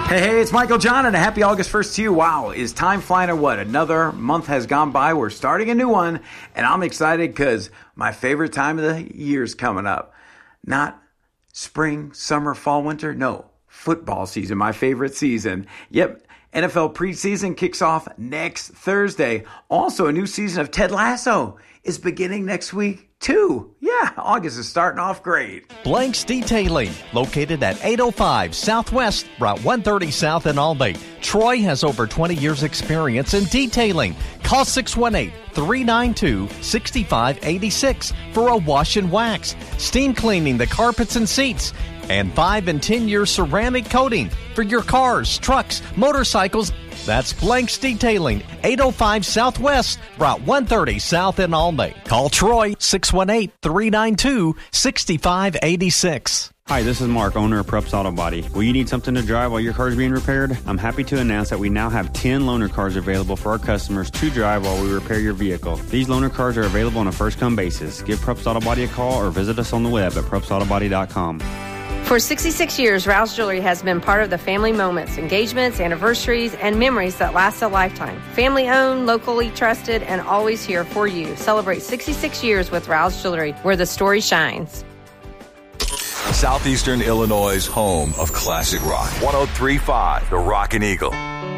Hey, it's Michael John, and a happy August 1st to you. Wow, is time flying or what? Another month has gone by. We're starting a new one, and I'm excited because my favorite time of the year is coming up. Not spring, summer, fall, winter. No, football season, my favorite season. Yep, NFL preseason kicks off next Thursday. Also, a new season of Ted Lasso is beginning next week, too. Yeah, August is starting off great. Blanks Detailing, located at 805 Southwest, Route 130 South in Albany. Troy has over 20 years experience in detailing. Call 618-392-6586 for a wash and wax, steam cleaning the carpets and seats, and 5 and 10-year ceramic coating for your cars, trucks, motorcycles. That's Blanks Detailing, 805 Southwest, Route 130 South in Albany. Call Troy, 618-392-6586. Hi, this is Mark, owner of Prups Auto Body. Will you need something to drive while your car is being repaired? I'm happy to announce that we now have 10 loaner cars available for our customers to drive while we repair your vehicle. These loaner cars are available on a first-come basis. Give Prups Auto Body a call or visit us on the web at prupsautobody.com. For 66 years, Rouse Jewelry has been part of the family moments, engagements, anniversaries, and memories that last a lifetime. Family owned, locally trusted, and always here for you. Celebrate 66 years with Rouse Jewelry, where the story shines. Southeastern Illinois' home of classic rock. 103.5, The Rockin' Eagle.